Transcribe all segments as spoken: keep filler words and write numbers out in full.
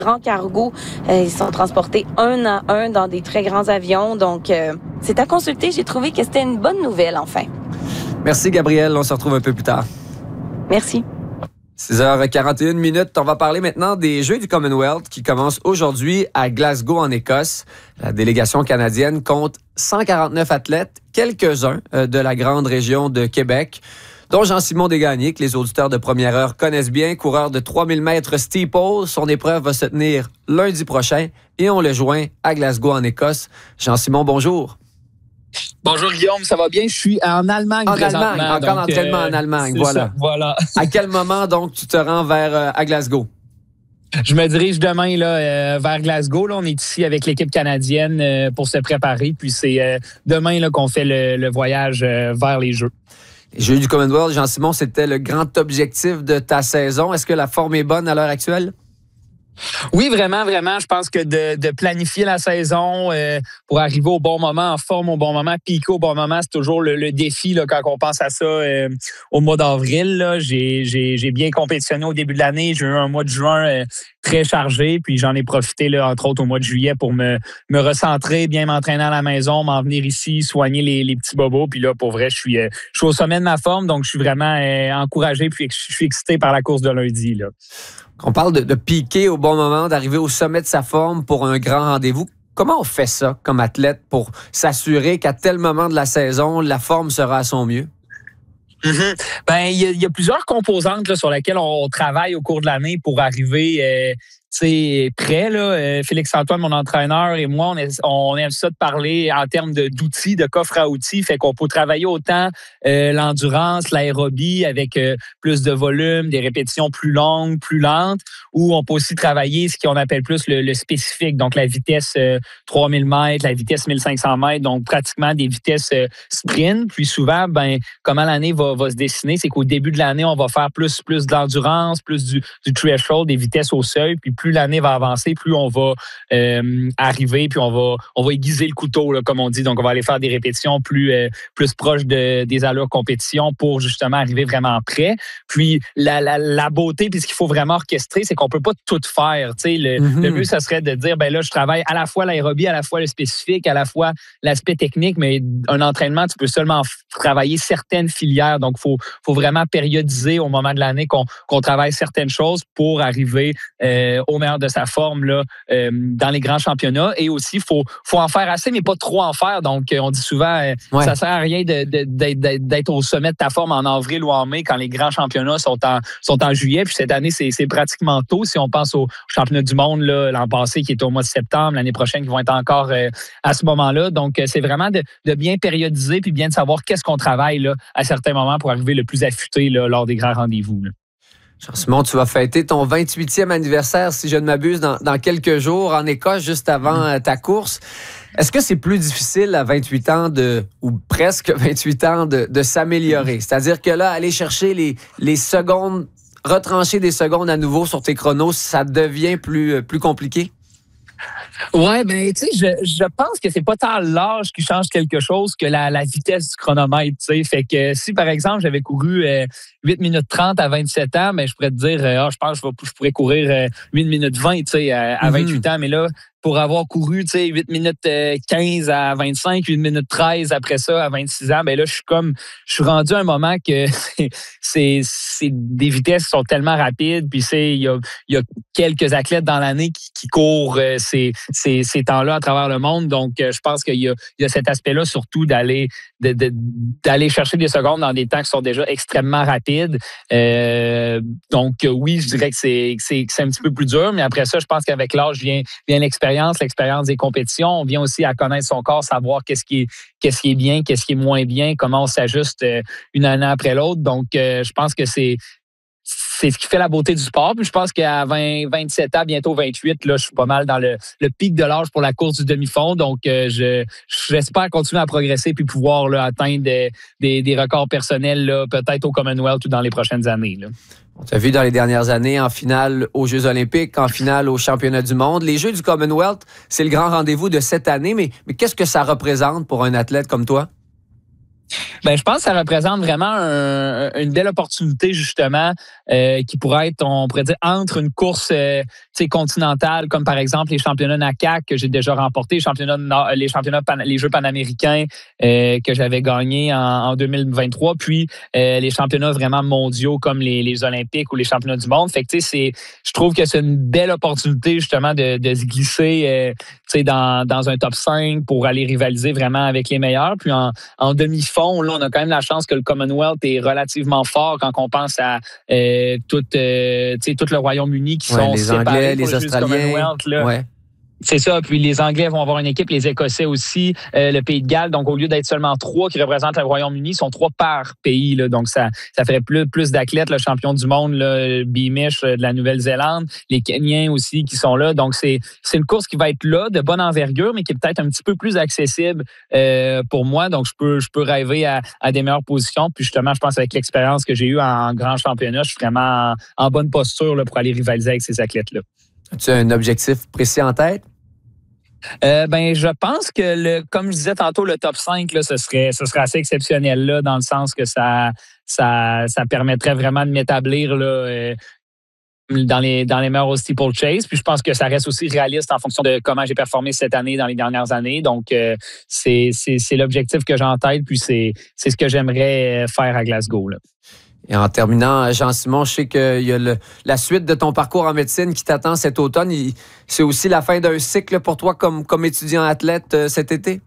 grands cargos. Euh, ils sont transportés un à un dans des très grands avions. Donc, euh, c'est à consulter. J'ai trouvé que c'était une bonne nouvelle, enfin. Merci, Gabrielle. On se retrouve un peu plus tard. Merci. six heures quarante et une minutes. On va parler maintenant des Jeux du Commonwealth qui commencent aujourd'hui à Glasgow, en Écosse. La délégation canadienne compte cent quarante-neuf athlètes, quelques-uns de la grande région de Québec, dont Jean-Simon Desgagnés, que les auditeurs de Première Heure connaissent bien, coureur de trois mille mètres steeple. Son épreuve va se tenir lundi prochain et on le joint à Glasgow, en Écosse. Jean-Simon, bonjour. Bonjour Guillaume, ça va bien? Je suis en Allemagne en présentement. Allemagne, encore donc, entraînement euh, en Allemagne, voilà. Ça, voilà. À quel moment, donc, tu te rends vers euh, à Glasgow? Je me dirige demain là, euh, vers Glasgow. Là. On est ici avec l'équipe canadienne euh, pour se préparer. Puis c'est euh, demain là, qu'on fait le, le voyage euh, vers les Jeux. Les Jeux du Commonwealth, Jean-Simon, c'était le grand objectif de ta saison. Est-ce que la forme est bonne à l'heure actuelle? Oui, vraiment, vraiment. Je pense que de, de planifier la saison euh, pour arriver au bon moment, en forme au bon moment, piquer au bon moment, c'est toujours le, le défi là, quand on pense à ça euh, au mois d'avril. Là. J'ai, j'ai, j'ai bien compétitionné au début de l'année. J'ai eu un mois de juin euh, très chargé, puis j'en ai profité, là, entre autres, au mois de juillet pour me, me recentrer, bien m'entraîner à la maison, m'en venir ici, soigner les, les petits bobos. Puis là, pour vrai, je suis, euh, je suis au sommet de ma forme, donc je suis vraiment euh, encouragé, puis je suis excité par la course de lundi. Là. On parle de, de piquer au bon moment, d'arriver au sommet de sa forme pour un grand rendez-vous. Comment on fait ça comme athlète pour s'assurer qu'à tel moment de la saison, la forme sera à son mieux? Mm-hmm. Ben, il y, y a plusieurs composantes là, sur lesquelles on, on travaille au cours de l'année pour arriver euh, prêt. Là. Euh, Félix-Antoine, mon entraîneur, et moi, on, est, on aime ça de parler en termes de, d'outils, de coffre à outils. Fait qu'on peut travailler autant euh, l'endurance, l'aérobie avec euh, plus de volume, des répétitions plus longues, plus lentes, ou on peut aussi travailler ce qu'on appelle plus le, le spécifique, donc la vitesse euh, trois mille mètres, la vitesse mille cinq cents mètres, donc pratiquement des vitesses euh, sprint. Puis souvent, ben comment l'année va, va se dessiner, c'est qu'au début de l'année, on va faire plus, plus d'endurance, plus du, du threshold, des vitesses au seuil, puis plus l'année va avancer, plus on va euh, arriver, puis on va, on va aiguiser le couteau, là, comme on dit. Donc, on va aller faire des répétitions plus, euh, plus proches de, des allures compétition pour justement arriver vraiment prêt. Puis, la, la, la beauté, puis ce qu'il faut vraiment orchestrer, c'est qu'on peut pas tout faire. Tu sais, le, mm-hmm. le mieux, ça serait de dire, ben là, je travaille à la fois l'aérobie, à la fois le spécifique, à la fois l'aspect technique, mais un entraînement, tu peux seulement travailler certaines filières. Donc, il faut, faut vraiment périodiser au moment de l'année qu'on, qu'on travaille certaines choses pour arriver euh, au meilleur de sa forme là, euh, dans les grands championnats. Et aussi, il faut, faut en faire assez, mais pas trop en faire. Donc, on dit souvent, euh, ouais. ça sert à rien de, de, d'être, d'être au sommet de ta forme en avril ou en mai quand les grands championnats sont en, sont en juillet. Puis cette année, c'est, c'est pratiquement tôt. Si on pense aux championnats du monde là, l'an passé qui est au mois de septembre, l'année prochaine qui vont être encore euh, à ce moment-là. Donc, euh, c'est vraiment de, de bien périodiser puis bien de savoir qu'est-ce qu'on travaille là, à certains moments pour arriver le plus affûté là, lors des grands rendez-vous. Là. Jean-Simon, tu vas fêter ton vingt-huitième anniversaire, si je ne m'abuse, dans, dans quelques jours en Écosse, juste avant euh, ta course. Est-ce que c'est plus difficile à vingt-huit ans, de, ou presque vingt-huit ans, de, de s'améliorer? C'est-à-dire que là, aller chercher les, les secondes, retrancher des secondes à nouveau sur tes chronos, ça devient plus, plus compliqué? Ouais, ben tu sais, je, je pense que c'est pas tant l'âge qui change quelque chose que la, la vitesse du chronomètre, tu sais. Fait que si, par exemple, j'avais couru euh, huit minutes trente à vingt-sept ans, ben je pourrais te dire, euh, ah, je pense que je, je pourrais courir euh, huit minutes vingt, tu sais, à, à vingt-huit ans. Mais là, pour avoir couru, tu sais, huit minutes quinze à vingt-cinq, huit minutes treize après ça à vingt-six ans, ben là, je suis comme, je suis rendu à un moment que c'est, c'est des vitesses qui sont tellement rapides, puis c'est, il y a, il y a quelques athlètes dans l'année qui, qui courent euh, ces, ces, ces temps-là à travers le monde, donc euh, je pense qu'il y a, il y a cet aspect-là surtout d'aller, de, de, d'aller chercher des secondes dans des temps qui sont déjà extrêmement rapides. Euh, donc oui, je dirais que c'est, que c'est, que c'est un petit peu plus dur, mais après ça, je pense qu'avec l'âge vient, vient l'expérience. L'expérience des compétitions. On vient aussi à connaître son corps, savoir qu'est-ce qui est, qu'est-ce qui est bien, qu'est-ce qui est moins bien, comment on s'ajuste une année après l'autre. Donc, euh, je pense que c'est, c'est ce qui fait la beauté du sport. Puis je pense qu'à vingt, vingt-sept ans, bientôt vingt-huit, là, je suis pas mal dans le, le pic de l'âge pour la course du demi-fond. Donc, euh, je, j'espère continuer à progresser puis pouvoir là, atteindre des, des, des records personnels, là, peut-être au Commonwealth ou dans les prochaines années. Là. On t'a vu dans les dernières années en finale aux Jeux olympiques, en finale aux championnats du monde. Les Jeux du Commonwealth, c'est le grand rendez-vous de cette année, mais, mais qu'est-ce que ça représente pour un athlète comme toi? Ben, je pense que ça représente vraiment un, une belle opportunité, justement, euh, qui pourrait être, on pourrait dire, entre une course euh, continentale, comme par exemple les championnats N A C A C que j'ai déjà remportés, les championnats, les, championnats pan, les Jeux panaméricains euh, que j'avais gagnés en, en deux mille vingt-trois, puis euh, les championnats vraiment mondiaux comme les, les Olympiques ou les championnats du monde. Fait que, tu sais, c'est, je trouve que c'est une belle opportunité, justement, de, de se glisser euh, tu sais, dans, dans un top cinq pour aller rivaliser vraiment avec les meilleurs. Puis en, en demi-fond, là, on a quand même la chance que le Commonwealth est relativement fort quand on pense à euh, tout, euh, tout le Royaume-Uni qui ouais, sont les séparés Anglais, pour les le jeu du Australiens. Commonwealth. Là. Ouais. C'est ça. Puis les Anglais vont avoir une équipe, les Écossais aussi, euh, le Pays de Galles. Donc, au lieu d'être seulement trois qui représentent le Royaume-Uni, ils sont trois par pays. Là. Donc, ça, ça ferait plus, plus d'athlètes, le champion du monde, là, Beamish de la Nouvelle-Zélande, les Kenyans aussi qui sont là. Donc, c'est, c'est une course qui va être là, de bonne envergure, mais qui est peut-être un petit peu plus accessible euh, pour moi. Donc, je peux, je peux rêver à, à des meilleures positions. Puis, justement, je pense avec l'expérience que j'ai eue en grand championnat, je suis vraiment en, en bonne posture là, pour aller rivaliser avec ces athlètes-là. As-tu un objectif précis en tête? Euh, ben, je pense que, le, comme je disais tantôt, le top cinq, là, ce serait, ce serait assez exceptionnel là, dans le sens que ça, ça, ça permettrait vraiment de m'établir là, euh, dans les, dans les meilleurs au steeplechase. Puis je pense que ça reste aussi réaliste en fonction de comment j'ai performé cette année dans les dernières années. Donc, euh, c'est, c'est, c'est l'objectif que j'ai en tête, puis c'est, c'est ce que j'aimerais faire à Glasgow, là. Et en terminant, Jean-Simon, je sais qu'il y a le, la suite de ton parcours en médecine qui t'attend cet automne. Il, c'est aussi la fin d'un cycle pour toi comme, comme étudiant athlète euh, cet été?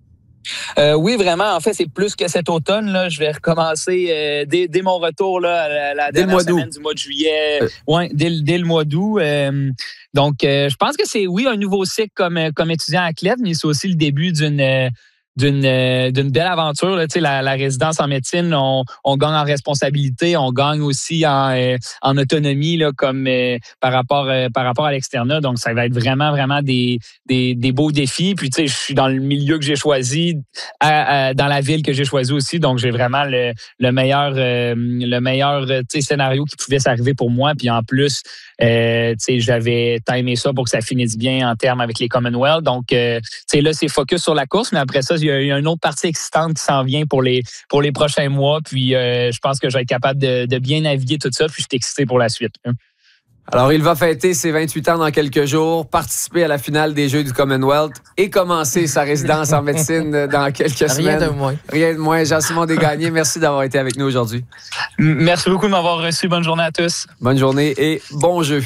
Euh, oui, vraiment. En fait, c'est plus que cet automne. Là, je vais recommencer euh, dès, dès mon retour là, à la, la dernière semaine du mois de juillet. Euh. Ouais, dès, dès le mois d'août. Euh, donc, euh, je pense que c'est, oui, un nouveau cycle comme, comme étudiant athlète, mais c'est aussi le début d'une... Euh, D'une, euh, d'une belle aventure. Là. La, la résidence en médecine, on, on gagne en responsabilité, on gagne aussi en, euh, en autonomie là, comme euh, par rapport euh, par rapport à l'externat. Donc, ça va être vraiment, vraiment des, des, des beaux défis. Puis, tu sais, je suis dans le milieu que j'ai choisi, à, à, dans la ville que j'ai choisi aussi. Donc, j'ai vraiment le, le meilleur, euh, le meilleur scénario qui pouvait s'arriver pour moi. Puis, en plus, euh, j'avais timé ça pour que ça finisse bien en termes avec les Commonwealth. Donc, euh, là, c'est focus sur la course, mais après ça, il y a une autre partie excitante qui s'en vient pour les, pour les prochains mois. Puis, euh, je pense que je vais être capable de, de bien naviguer tout ça. Puis, je suis excité pour la suite. Alors, il va fêter ses vingt-huit ans dans quelques jours, participer à la finale des Jeux du Commonwealth et commencer sa résidence en médecine dans quelques semaines. Rien de moins. Rien de moins. Jean-Simon Desgagnés, merci d'avoir été avec nous aujourd'hui. Merci beaucoup de m'avoir reçu. Bonne journée à tous. Bonne journée et bon jeu.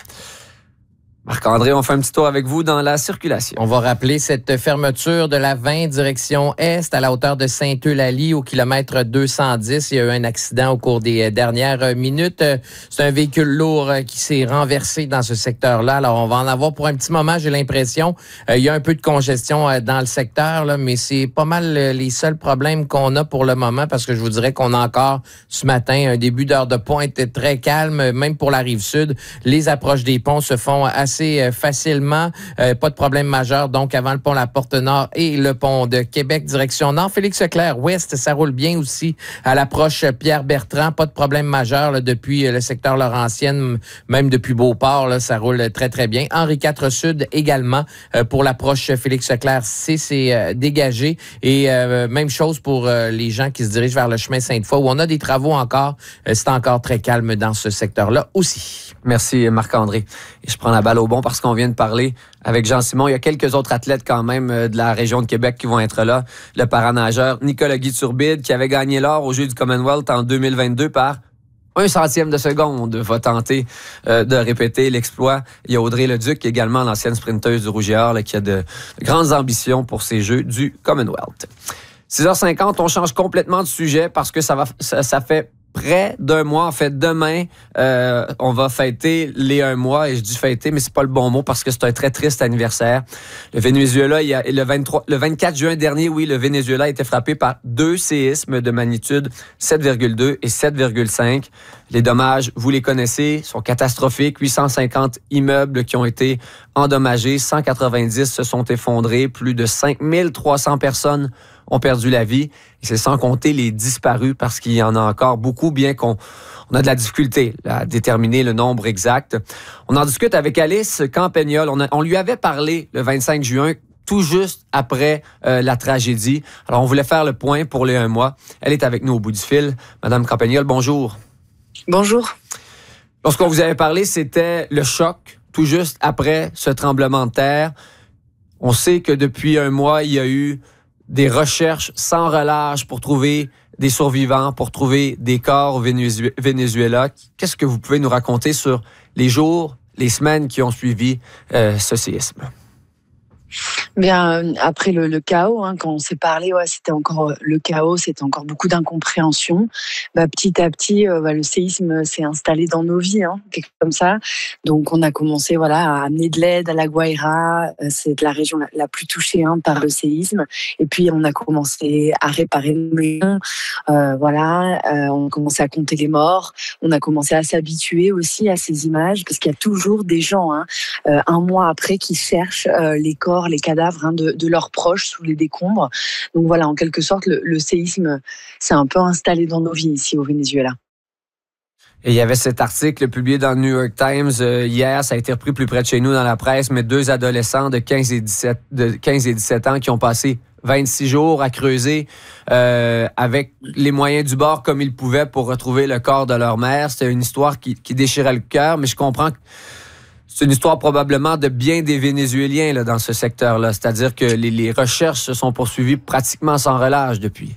Marc-André, on fait un petit tour avec vous dans la circulation. On va rappeler cette fermeture de la vingt direction Est à la hauteur de Sainte-Eulalie au kilomètre deux cent dix. Il y a eu un accident au cours des dernières minutes. C'est un véhicule lourd qui s'est renversé dans ce secteur-là. Alors, on va en avoir pour un petit moment, j'ai l'impression. Il y a un peu de congestion dans le secteur, là, mais c'est pas mal les seuls problèmes qu'on a pour le moment parce que je vous dirais qu'on a encore ce matin un début d'heure de pointe très calme, même pour la Rive-Sud. Les approches des ponts se font assez facilement. Euh, pas de problème majeur. Donc, avant le pont La Porte-Nord et le pont de Québec, direction Nord. Félix-Leclerc, ouest, ça roule bien aussi. À l'approche Pierre-Bertrand, pas de problème majeur là, depuis le secteur Laurentienne, même depuis Beauport, là, ça roule très, très bien. Henri quatre Sud également. Euh, pour l'approche Félix-Leclerc, c'est, c'est euh, dégagé. Et euh, même chose pour euh, les gens qui se dirigent vers le chemin Sainte-Foy, où on a des travaux encore. Euh, c'est encore très calme dans ce secteur-là aussi. Merci, Marc-André. Et je prends la balle au bon parce qu'on vient de parler avec Jean-Simon. Il y a quelques autres athlètes quand même de la région de Québec qui vont être là. Le paranageur Nicolas Guy Turbide qui avait gagné l'or aux Jeux du Commonwealth en deux mille vingt-deux par un centième de seconde va tenter euh, de répéter l'exploit. Il y a Audrey Leduc, également l'ancienne sprinteuse du Rouge et Or, là, qui a de, de grandes ambitions pour ces Jeux du Commonwealth. six heures cinquante, on change complètement de sujet parce que ça va, ça, ça fait près d'un mois. En fait, demain, euh, on va fêter les un mois. Et je dis fêter, mais c'est pas le bon mot parce que c'est un très triste anniversaire. Le Venezuela, il y a, le, vingt-trois, le vingt-quatre juin dernier, oui, le Venezuela a été frappé par deux séismes de magnitude sept virgule deux et sept virgule cinq. Les dommages, vous les connaissez, sont catastrophiques. huit cent cinquante immeubles qui ont été endommagés. cent quatre-vingt-dix se sont effondrés. Plus de cinq mille trois cents personnes ont perdu la vie. Et c'est sans compter les disparus parce qu'il y en a encore beaucoup, bien qu'on on a de la difficulté à déterminer le nombre exact. On en discute avec Alice Campagnol. On, a, on lui avait parlé le vingt-cinq juin, tout juste après euh, la tragédie. Alors, on voulait faire le point pour les un mois. Elle est avec nous au bout du fil. Madame Campagnol, bonjour. Bonjour. Lorsqu'on vous avait parlé, c'était le choc, tout juste après ce tremblement de terre. On sait que depuis un mois, il y a eu des recherches sans relâche pour trouver des survivants, pour trouver des corps au Venezuela. Qu'est-ce que vous pouvez nous raconter sur les jours, les semaines qui ont suivi euh, ce séisme? Bien, après le, le chaos, hein, quand on s'est parlé, ouais, c'était encore le chaos, c'était encore beaucoup d'incompréhension. Bah, petit à petit, euh, bah, le séisme s'est installé dans nos vies, hein, quelque chose comme ça. Donc, on a commencé, voilà, à amener de l'aide à La Guaira. Euh, c'est la région la, la plus touchée, hein, par le séisme. Et puis, on a commencé à réparer nos maisons. Euh, voilà, euh, on a commencé à compter les morts. On a commencé à s'habituer aussi à ces images, parce qu'il y a toujours des gens, hein, euh, un mois après, qui cherchent euh, les corps, les cadavres, hein, de, de leurs proches sous les décombres. Donc voilà, en quelque sorte, le, le séisme s'est un peu installé dans nos vies ici au Venezuela. Et il y avait cet article publié dans le New York Times euh, hier, ça a été repris plus près de chez nous dans la presse, mais deux adolescents de quinze et dix-sept, de quinze et dix-sept ans qui ont passé vingt-six jours à creuser euh, avec les moyens du bord comme ils pouvaient pour retrouver le corps de leur mère. C'était une histoire qui, qui déchirait le cœur, mais je comprends que c'est une histoire probablement de bien des Vénézuéliens là, dans ce secteur-là. C'est-à-dire que les, les recherches se sont poursuivies pratiquement sans relâche depuis.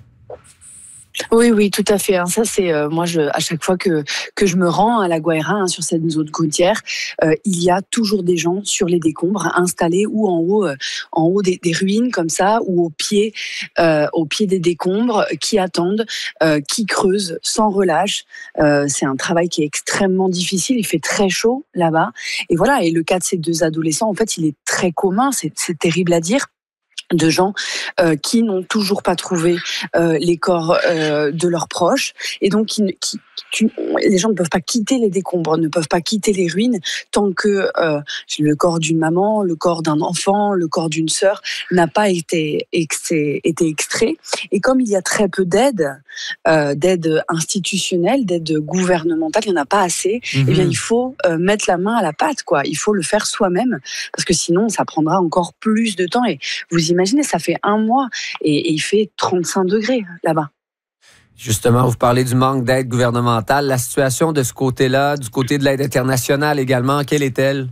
Oui, oui, tout à fait. Ça, c'est euh, moi, je, à chaque fois que que je me rends à La Guaira, hein, sur cette zone côtière, euh, il y a toujours des gens sur les décombres, installés ou en haut, euh, en haut des, des ruines comme ça, ou au pied, euh, au pied des décombres, qui attendent, euh, qui creusent sans relâche. Euh, c'est un travail qui est extrêmement difficile. Il fait très chaud là-bas, et voilà. Et le cas de ces deux adolescents, en fait, il est très commun. C'est, c'est terrible à dire, de gens euh, qui n'ont toujours pas trouvé euh, les corps euh, de leurs proches, et donc qui, qui, qui, les gens ne peuvent pas quitter les décombres, ne peuvent pas quitter les ruines tant que euh, le corps d'une maman, le corps d'un enfant, le corps d'une sœur n'a pas été, été, été extrait. Et comme il y a très peu d'aide, euh, d'aide institutionnelle, d'aide gouvernementale, il n'y en a pas assez, mm-hmm. Eh bien il faut euh, mettre la main à la pâte, quoi. Il faut le faire soi-même, parce que sinon ça prendra encore plus de temps. Et vous imaginez, ça fait un mois et, et il fait trente-cinq degrés là-bas. Justement, vous parlez du manque d'aide gouvernementale. La situation de ce côté-là, du côté de l'aide internationale également, quelle est-elle?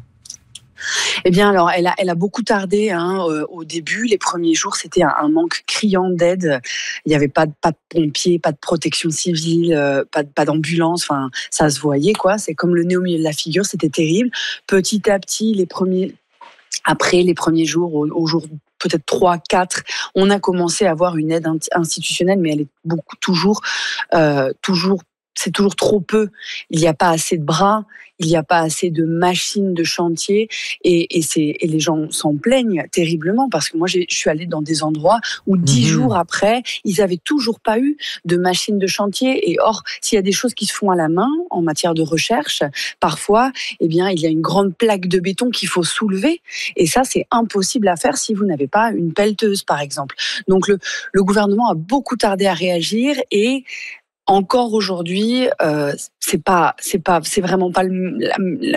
Eh bien, alors, elle a, elle a beaucoup tardé, hein, euh, au début. Les premiers jours, c'était un, un manque criant d'aide. Il n'y avait pas de, pas de pompiers, pas de protection civile, euh, pas, pas d'ambulance. Enfin, ça se voyait, quoi. C'est comme le nez au milieu de la figure. C'était terrible. Petit à petit, les premiers, après les premiers jours, au, au jour peut-être trois, quatre, on a commencé à avoir une aide institutionnelle, mais elle est beaucoup toujours, euh, toujours, c'est toujours trop peu. Il n'y a pas assez de bras, il n'y a pas assez de machines de chantier, et, et, c'est, et les gens s'en plaignent terriblement, parce que moi, j'ai, je suis allée dans des endroits où dix mmh. jours après, ils n'avaient toujours pas eu de machines de chantier. Et or, s'il y a des choses qui se font à la main en matière de recherche, parfois, eh bien, il y a une grande plaque de béton qu'il faut soulever, et ça, c'est impossible à faire si vous n'avez pas une pelleteuse, par exemple. Donc, le, le gouvernement a beaucoup tardé à réagir, et encore aujourd'hui, euh, c'est pas, c'est pas, c'est vraiment pas le, la, la,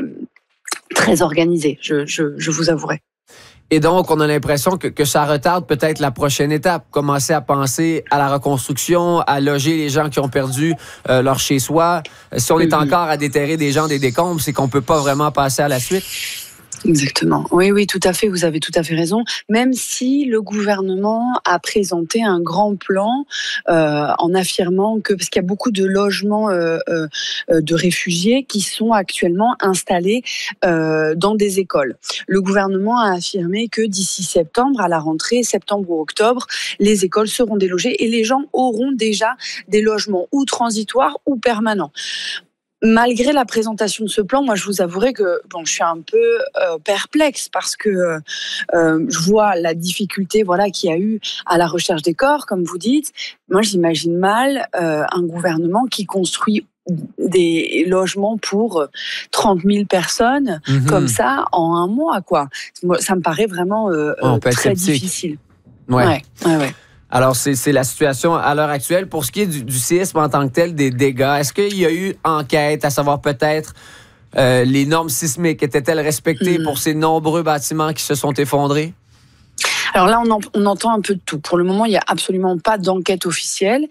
très organisé. Je, je, je vous avouerai. Et donc, on a l'impression que, que ça retarde peut-être la prochaine étape. Commencer à penser à la reconstruction, à loger les gens qui ont perdu euh, leur chez-soi. Si on est mm-hmm. encore à déterrer des gens des décombres, c'est qu'on peut pas vraiment passer à la suite. Exactement. Oui, oui, tout à fait. Vous avez tout à fait raison. Même si le gouvernement a présenté un grand plan euh, en affirmant que, parce qu'il y a beaucoup de logements euh, euh, de réfugiés qui sont actuellement installés euh, dans des écoles. Le gouvernement a affirmé que d'ici septembre, à la rentrée, septembre ou octobre, les écoles seront délogées et les gens auront déjà des logements ou transitoires ou permanents. Malgré la présentation de ce plan, moi, je vous avouerai que bon, je suis un peu euh, perplexe, parce que euh, je vois la difficulté, voilà, qu'il y a eu à la recherche des corps, comme vous dites. Moi, j'imagine mal euh, un gouvernement qui construit des logements pour trente mille personnes, mmh. comme ça, en un mois, quoi. Ça me paraît vraiment euh, oh, très difficile. Ouais. Ouais, ouais, ouais. Alors, c'est, c'est la situation à l'heure actuelle. Pour ce qui est du, du séisme en tant que tel, des dégâts, est-ce qu'il y a eu enquête à savoir peut-être euh, les normes sismiques étaient-elles respectées mmh. pour ces nombreux bâtiments qui se sont effondrés? Alors là, on, en, on entend un peu de tout. Pour le moment, il n'y a absolument pas d'enquête officielle.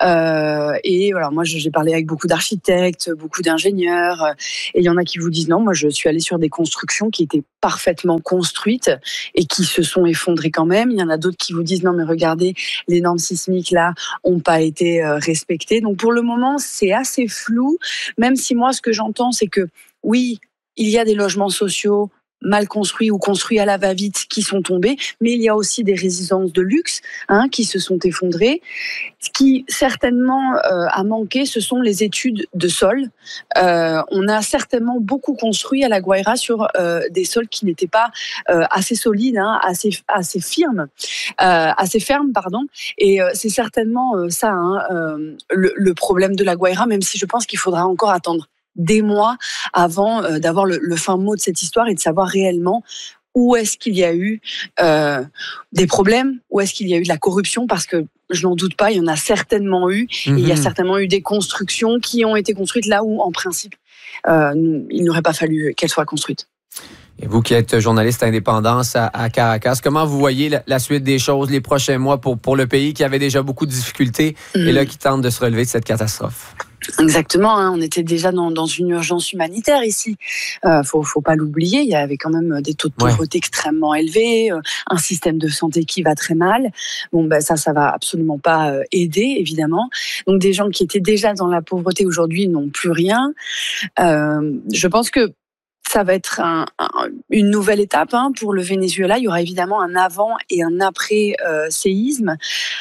Euh, et voilà, moi, j'ai parlé avec beaucoup d'architectes, beaucoup d'ingénieurs. Et il y en a qui vous disent non, moi, je suis allée sur des constructions qui étaient parfaitement construites et qui se sont effondrées quand même. Il y en a d'autres qui vous disent non, mais regardez, les normes sismiques, là, n'ont pas été respectées. Donc pour le moment, c'est assez flou. Même si moi, ce que j'entends, c'est que oui, il y a des logements sociaux mal construits ou construits à la va-vite qui sont tombés, mais il y a aussi des résidences de luxe hein, qui se sont effondrées. Ce qui certainement euh, a manqué, ce sont les études de sol. Euh, on a certainement beaucoup construit à La Guaira sur euh, des sols qui n'étaient pas euh, assez solides, hein, assez assez firmes, euh, assez fermes, pardon. Et euh, c'est certainement euh, ça hein, euh, le, le problème de La Guaira, même si je pense qu'il faudra encore attendre des mois avant euh, d'avoir le, le fin mot de cette histoire et de savoir réellement où est-ce qu'il y a eu euh, des problèmes, où est-ce qu'il y a eu de la corruption, parce que je n'en doute pas, il y en a certainement eu. Mm-hmm. Et il y a certainement eu des constructions qui ont été construites là où, en principe, euh, il n'aurait pas fallu qu'elles soient construites. Et vous qui êtes journaliste indépendante à, à Caracas, comment vous voyez la, la suite des choses, les prochains mois pour, pour le pays qui avait déjà beaucoup de difficultés mm-hmm. et là qui tente de se relever de cette catastrophe? Exactement, hein, on était déjà dans, dans une urgence humanitaire ici. Euh, faut, faut pas l'oublier. Il y avait quand même des taux de pauvreté ouais. extrêmement élevés, euh, un système de santé qui va très mal. Bon, ben ça, ça va absolument pas euh, aider, évidemment. Donc, des gens qui étaient déjà dans la pauvreté aujourd'hui n'ont plus rien. Euh, je pense que ça va être un, un, une nouvelle étape hein, pour le Venezuela. Il y aura évidemment un avant et un après euh, séisme.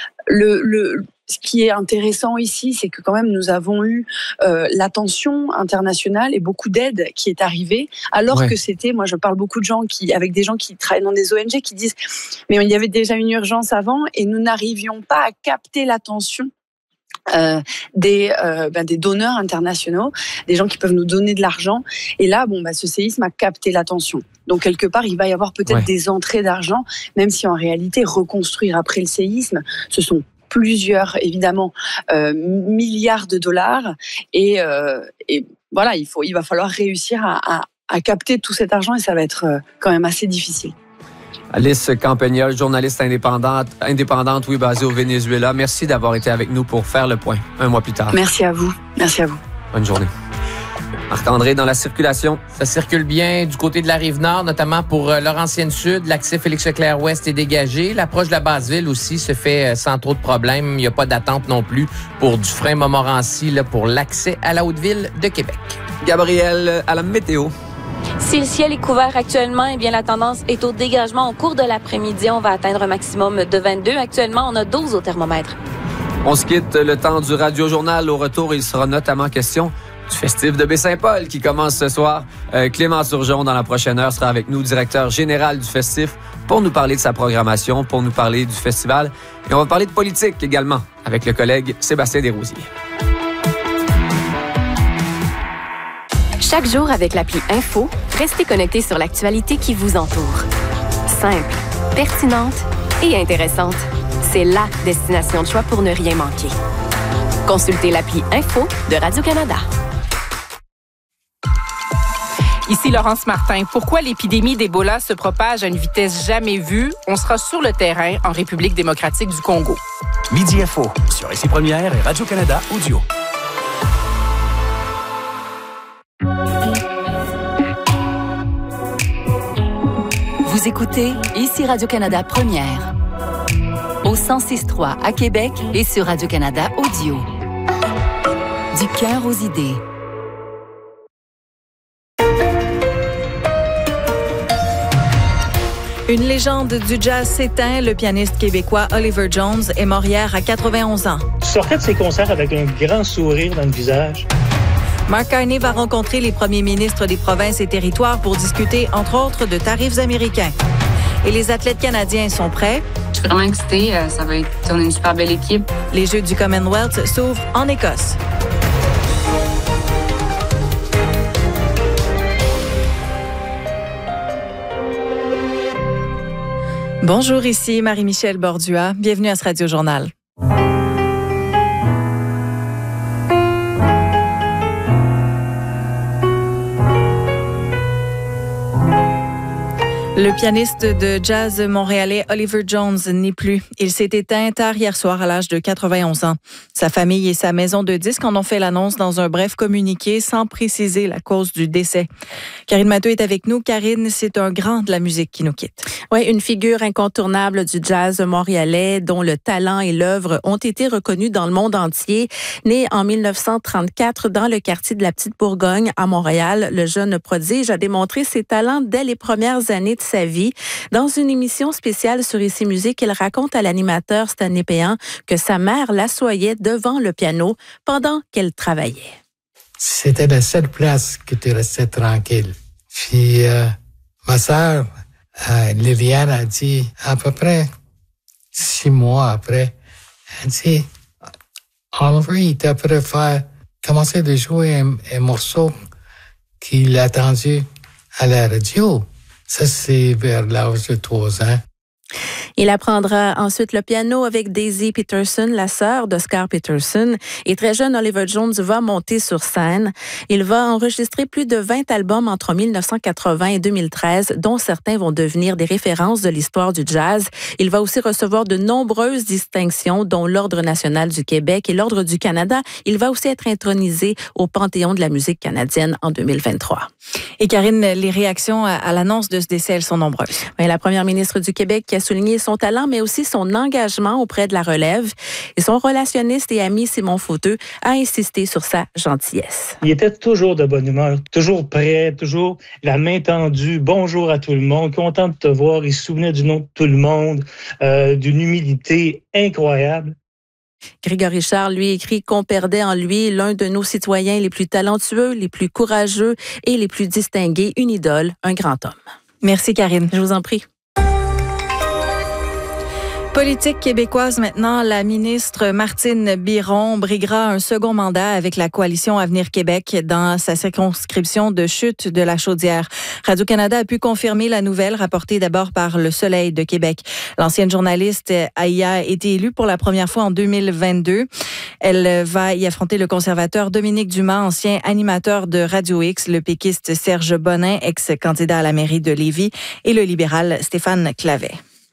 Le, le Ce qui est intéressant ici, c'est que quand même nous avons eu euh, l'attention internationale et beaucoup d'aide qui est arrivée, alors ouais. que c'était, moi je parle beaucoup de gens qui, avec des gens qui travaillent dans des O N G qui disent, mais il y avait déjà une urgence avant et nous n'arrivions pas à capter l'attention Euh, des, euh, ben, des donneurs internationaux, des gens qui peuvent nous donner de l'argent. Et là, bon, ben, ce séisme a capté l'attention. Donc, quelque part, il va y avoir peut-être ouais. des entrées d'argent, même si en réalité, reconstruire après le séisme, ce sont plusieurs, évidemment, euh, milliards de dollars. Et, euh, et voilà, il, faut, il va falloir réussir à, à, à capter tout cet argent et ça va être euh, quand même assez difficile. Alice Campagnol, journaliste indépendante, indépendante, oui, basée au Venezuela. Merci d'avoir été avec nous pour faire le point un mois plus tard. Merci à vous. Merci à vous. Bonne journée. Marc-André, dans la circulation. Ça circule bien du côté de la Rive-Nord, notamment pour Laurentienne Sud. L'accès Félix-Leclerc-Ouest est dégagé. L'approche de la Basse-Ville aussi se fait sans trop de problèmes. Il n'y a pas d'attente non plus pour Dufresne-Montmorency là, pour l'accès à la Haute-Ville de Québec. Gabriel, à la météo. Si le ciel est couvert actuellement, eh bien la tendance est au dégagement. Au cours de l'après-midi, on va atteindre un maximum de vingt-deux. Actuellement, on a douze au thermomètre. On se quitte le temps du Radio-Journal. Au retour, il sera notamment question du festif de Baie-Saint-Paul qui commence ce soir. Euh, Clément Turgeon, dans la prochaine heure, sera avec nous, directeur général du festif, pour nous parler de sa programmation, pour nous parler du festival. Et on va parler de politique également avec le collègue Sébastien Desrosiers. Chaque jour avec l'appli Info, restez connectés sur l'actualité qui vous entoure. Simple, pertinente et intéressante. C'est la destination de choix pour ne rien manquer. Consultez l'appli Info de Radio-Canada. Ici Laurence Martin. Pourquoi l'épidémie d'Ebola se propage à une vitesse jamais vue? On sera sur le terrain en République démocratique du Congo. Midi Info sur Ici Première et Radio-Canada Audio. Vous écoutez Ici Radio-Canada Première. Au cent six trois à Québec et sur Radio-Canada Audio. Du cœur aux idées. Une légende du jazz s'éteint. Le pianiste québécois Oliver Jones est mort hier à quatre-vingt-onze ans. Je sortais de ses concerts avec un grand sourire dans le visage. Mark Carney va rencontrer les premiers ministres des provinces et territoires pour discuter, entre autres, de tarifs américains. Et les athlètes canadiens sont prêts. Je suis vraiment excitée. Ça va être une super belle équipe. Les Jeux du Commonwealth s'ouvrent en Écosse. Bonjour, ici Marie-Michel Bordua. Bienvenue à ce Radio-Journal. Le pianiste de jazz montréalais Oliver Jones n'est plus. Il s'est éteint tard hier soir à l'âge de quatre-vingt-onze ans. Sa famille et sa maison de disques en ont fait l'annonce dans un bref communiqué sans préciser la cause du décès. Karine Matteux est avec nous. Karine, c'est un grand de la musique qui nous quitte. Oui, une figure incontournable du jazz montréalais dont le talent et l'œuvre ont été reconnus dans le monde entier. Né en dix-neuf cent trente-quatre dans le quartier de la Petite-Bourgogne à Montréal, le jeune prodige a démontré ses talents dès les premières années de sa vie. Dans une émission spéciale sur Ici Musique, il raconte à l'animateur Stanley Péan que sa mère l'assoyait devant le piano pendant qu'elle travaillait. C'était la seule place que tu restais tranquille. Puis euh, ma sœur, euh, Liliane, a dit à peu près six mois après, elle dit Oliver, il t'a préféré commencer de jouer un, un morceau qu'il a attendu à la radio. Ça, c'est vers l'âge de trois ans. Il apprendra ensuite le piano avec Daisy Peterson, la sœur d'Oscar Peterson. Et très jeune, Oliver Jones va monter sur scène. Il va enregistrer plus de vingt albums entre dix-neuf cent quatre-vingts et deux mille treize, dont certains vont devenir des références de l'histoire du jazz. Il va aussi recevoir de nombreuses distinctions, dont l'Ordre national du Québec et l'Ordre du Canada. Il va aussi être intronisé au Panthéon de la musique canadienne en deux mille vingt-trois. Et Karine, les réactions à l'annonce de ce décès, elles sont nombreuses. Oui, la première ministre du Québec qui a souligné son talent, mais aussi son engagement auprès de la relève. Et son relationniste et ami Simon Fauteux a insisté sur sa gentillesse. Il était toujours de bonne humeur, toujours prêt, toujours la main tendue. Bonjour à tout le monde, content de te voir. Il se souvenait du nom de tout le monde, euh, d'une humilité incroyable. Grégory Charles, lui, écrit qu'on perdait en lui l'un de nos citoyens les plus talentueux, les plus courageux et les plus distingués, une idole, un grand homme. Merci, Karine. Je vous en prie. Politique québécoise maintenant, la ministre Martine Biron briguera un second mandat avec la coalition Avenir Québec dans sa circonscription de Chute de la Chaudière. Radio-Canada a pu confirmer la nouvelle rapportée d'abord par Le Soleil de Québec. L'ancienne journaliste a été élue pour la première fois en deux mille vingt-deux. Elle va y affronter le conservateur Dominique Dumas, ancien animateur de Radio X, le péquiste Serge Bonin, ex-candidat à la mairie de Lévis, et le libéral Stéphane Clavet.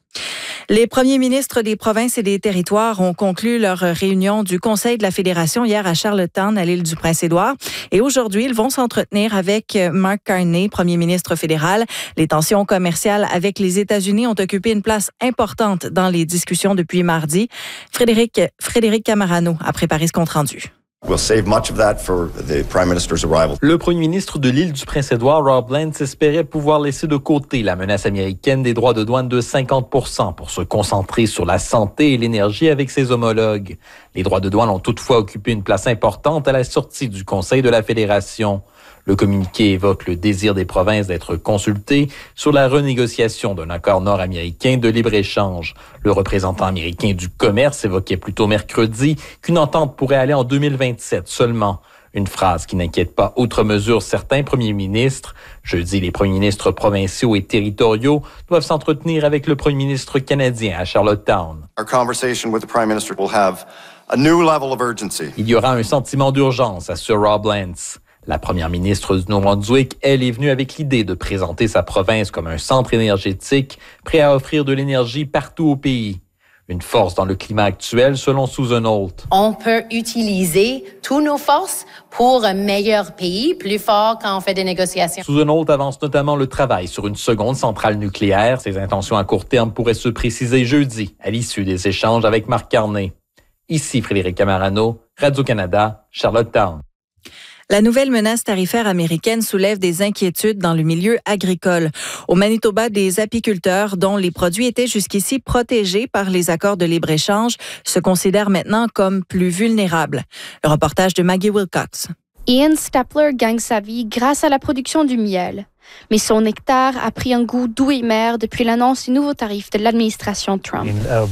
Les premiers ministres des provinces et des territoires ont conclu leur réunion du Conseil de la Fédération hier à Charlottetown, à l'île du Prince-Édouard. Et aujourd'hui, ils vont s'entretenir avec Mark Carney, premier ministre fédéral. Les tensions commerciales avec les États-Unis ont occupé une place importante dans les discussions depuis mardi. Frédéric, Frédéric Camarano a préparé ce compte-rendu. We'll save much of that for the Prime Minister's arrival. Le premier ministre de l'île du Prince-Édouard, Rob Lance, espérait pouvoir laisser de côté la menace américaine des droits de douane de cinquante pour cent pour se concentrer sur la santé et l'énergie avec ses homologues. Les droits de douane ont toutefois occupé une place importante à la sortie du Conseil de la Fédération. Le communiqué évoque le désir des provinces d'être consultées sur la renégociation d'un accord nord-américain de libre-échange. Le représentant américain du commerce évoquait plutôt mercredi qu'une entente pourrait aller en deux mille vingt-sept seulement. Une phrase qui n'inquiète pas outre mesure certains premiers ministres. Jeudi, les premiers ministres provinciaux et territoriaux doivent s'entretenir avec le premier ministre canadien à Charlottetown. Our conversation with the Prime Minister will have a new level of urgency. Il y aura un sentiment d'urgence, assure Rob Lance. La première ministre du Nouveau-Brunswick, elle, est venue avec l'idée de présenter sa province comme un centre énergétique prêt à offrir de l'énergie partout au pays. Une force dans le climat actuel, selon Susan Holt. On peut utiliser toutes nos forces pour un meilleur pays, plus fort quand on fait des négociations. Susan Holt avance notamment le travail sur une seconde centrale nucléaire. Ses intentions à court terme pourraient se préciser jeudi, à l'issue des échanges avec Mark Carney. Ici Frédéric Camarano, Radio-Canada, Charlottetown. La nouvelle menace tarifaire américaine soulève des inquiétudes dans le milieu agricole. Au Manitoba, des apiculteurs dont les produits étaient jusqu'ici protégés par les accords de libre-échange se considèrent maintenant comme plus vulnérables. Le reportage de Maggie Wilcox. Ian Stapler gagne sa vie grâce à la production du miel. Mais son nectar a pris un goût doux et amer depuis l'annonce du nouveau tarif de l'administration Trump.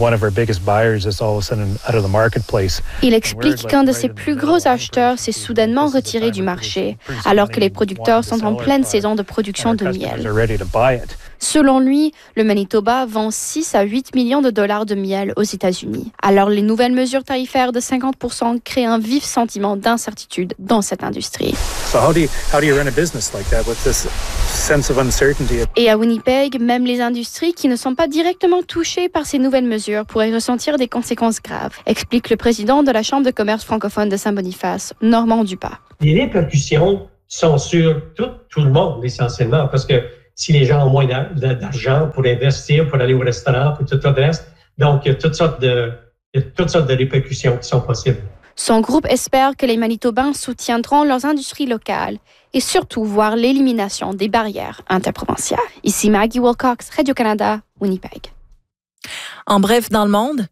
Il explique qu'un de ses plus gros acheteurs s'est soudainement retiré du marché, alors que les producteurs sont en pleine saison de production de miel. Selon lui, le Manitoba vend six à huit millions de dollars de miel aux États-Unis. Alors, les nouvelles mesures tarifaires de cinquante pour cent créent un vif sentiment d'incertitude dans cette industrie. So how do you, how do you run a business like that with this sense of uncertainty? Et à Winnipeg, même les industries qui ne sont pas directement touchées par ces nouvelles mesures pourraient ressentir des conséquences graves, explique le président de la Chambre de commerce francophone de Saint-Boniface, Normand Dupas. Les répercussions sont sur tout, tout le monde essentiellement, parce que si les gens ont moins d'argent pour investir, pour aller au restaurant, pour tout le reste, donc il y a toutes sortes de, il y a toutes sortes de répercussions qui sont possibles. Son groupe espère que les Manitobains soutiendront leurs industries locales et surtout voir l'élimination des barrières interprovinciales. Ici Maggie Wilcox, Radio-Canada, Winnipeg. En bref, dans le monde,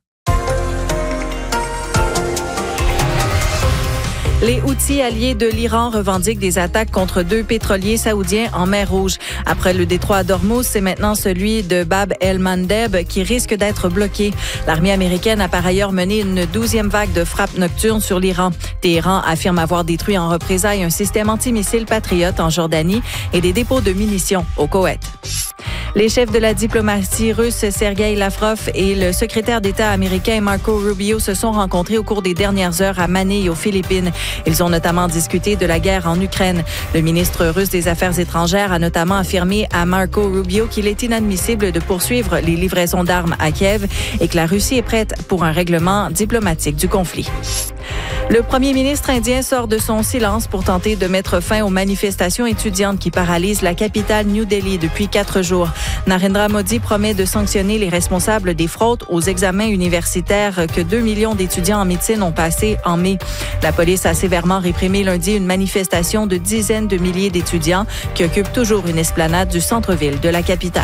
les Houthis alliés de l'Iran revendiquent des attaques contre deux pétroliers saoudiens en mer Rouge. Après le détroit d'Ormuz, c'est maintenant celui de Bab el-Mandeb qui risque d'être bloqué. L'armée américaine a par ailleurs mené une douzième vague de frappes nocturnes sur l'Iran. Téhéran affirme avoir détruit en représailles un système antimissile Patriot en Jordanie et des dépôts de munitions au Koweït. Les chefs de la diplomatie russe, Sergei Lavrov, et le secrétaire d'État américain Marco Rubio se sont rencontrés au cours des dernières heures à Manille, aux Philippines. Ils ont notamment discuté de la guerre en Ukraine. Le ministre russe des Affaires étrangères a notamment affirmé à Marco Rubio qu'il est inadmissible de poursuivre les livraisons d'armes à Kiev et que la Russie est prête pour un règlement diplomatique du conflit. Le premier ministre indien sort de son silence pour tenter de mettre fin aux manifestations étudiantes qui paralysent la capitale New Delhi depuis quatre jours. Narendra Modi promet de sanctionner les responsables des fraudes aux examens universitaires que deux millions d'étudiants en médecine ont passés en mai. La police a sévèrement réprimé lundi une manifestation de dizaines de milliers d'étudiants qui occupent toujours une esplanade du centre-ville de la capitale.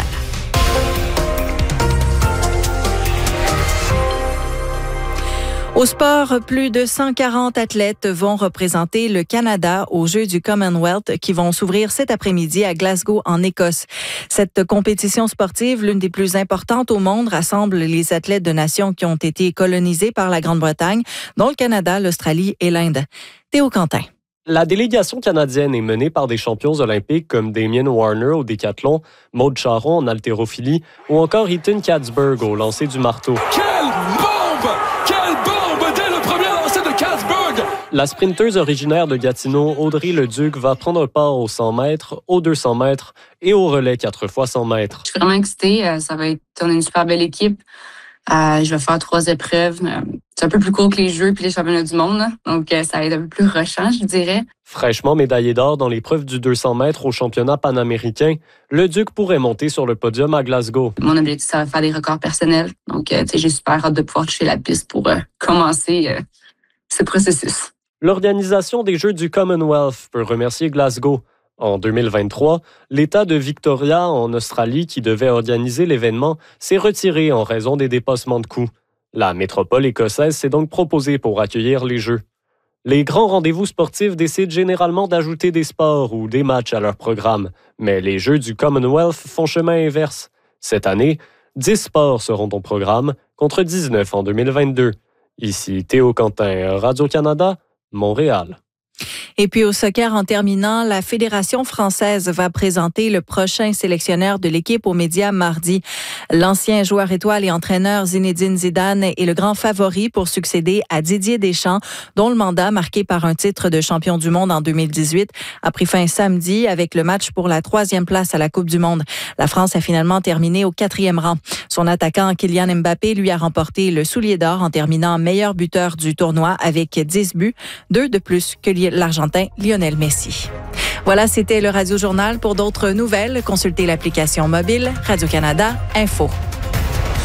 Au sport, plus de cent quarante athlètes vont représenter le Canada aux Jeux du Commonwealth qui vont s'ouvrir cet après-midi à Glasgow, en Écosse. Cette compétition sportive, l'une des plus importantes au monde, rassemble les athlètes de nations qui ont été colonisées par la Grande-Bretagne, dont le Canada, l'Australie et l'Inde. Théo Quentin. La délégation canadienne est menée par des champions olympiques comme Damien Warner au décathlon, Maude Charron en haltérophilie ou encore Ethan Katzberg au lancer du marteau. Quelle bombe! Quelle bombe dès le premier lancer de Katzberg! La sprinteuse originaire de Gatineau, Audrey Leduc, va prendre part aux cent mètres, aux deux cents mètres et au relais quatre fois cent mètres. Je suis vraiment excitée. Ça va être on a une super belle équipe. Euh, je vais faire trois épreuves. C'est un peu plus court que les Jeux puis les championnats du monde. Là. Donc, ça va être un peu plus rushant, je dirais. Fraîchement médaillé d'or dans l'épreuve du deux cents mètres au championnat panaméricain, Leduc pourrait monter sur le podium à Glasgow. Mon objectif, ça va faire des records personnels. Donc, euh, j'ai super hâte de pouvoir toucher la piste pour euh, commencer euh, ce processus. L'organisation des Jeux du Commonwealth peut remercier Glasgow. En deux mille vingt-trois, l'État de Victoria, en Australie, qui devait organiser l'événement, s'est retiré en raison des dépassements de coûts. La métropole écossaise s'est donc proposée pour accueillir les Jeux. Les grands rendez-vous sportifs décident généralement d'ajouter des sports ou des matchs à leur programme, mais les Jeux du Commonwealth font chemin inverse. Cette année, dix sports seront au programme, contre dix-neuf en deux mille vingt-deux. Ici Théo Quentin, Radio-Canada, Montréal. Et puis au soccer, en terminant, la Fédération française va présenter le prochain sélectionneur de l'équipe aux médias mardi. L'ancien joueur étoile et entraîneur Zinedine Zidane est le grand favori pour succéder à Didier Deschamps, dont le mandat, marqué par un titre de champion du monde en deux mille dix-huit, a pris fin samedi avec le match pour la troisième place à la Coupe du monde. La France a finalement terminé au quatrième rang. Son attaquant Kylian Mbappé lui a remporté le soulier d'or en terminant meilleur buteur du tournoi avec dix buts, deux de plus que l'Argentin Lionel Messi. Voilà, c'était le Radio Journal. Pour d'autres nouvelles, consultez l'application mobile Radio-Canada Info.